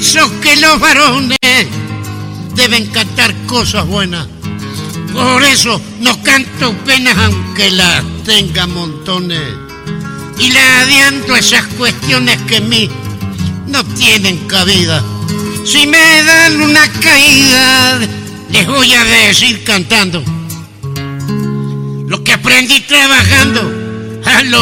pienso que los varones deben cantar cosas buenas. Por eso no canto penas aunque las tenga montones. Y le adianto esas cuestiones que en mí no tienen cabida. Si me dan una caída, les voy a decir cantando lo que aprendí trabajando a los